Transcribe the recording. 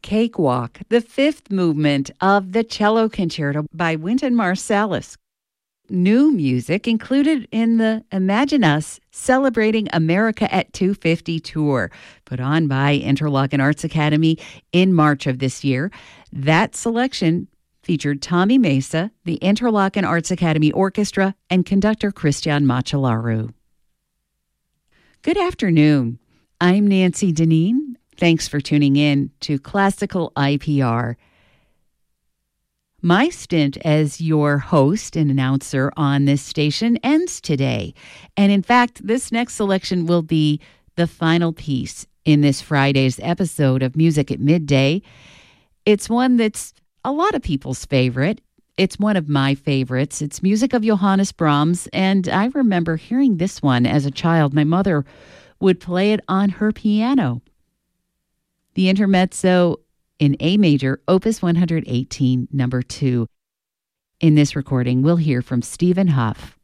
Cakewalk, the fifth movement of the Cello Concerto by Wynton Marsalis. New music included in the Imagine Us Celebrating America at 250 tour, put on by Interlochen Arts Academy in March of this year. That selection featured Tommy Mesa, the Interlochen Arts Academy Orchestra, and conductor Christian Macellaro. Good afternoon. I'm Nancy Deneen. Thanks for tuning in to Classical IPR. My stint as your host and announcer on this station ends today. And in fact, this next selection will be the final piece in this Friday's episode of Music at Midday. It's one that's a lot of people's favorite. It's one of my favorites. It's music of Johannes Brahms, and I remember hearing this one as a child. My mother would play it on her piano. The Intermezzo in A major, Opus 118, number 2. In this recording, we'll hear from Stephen Hough.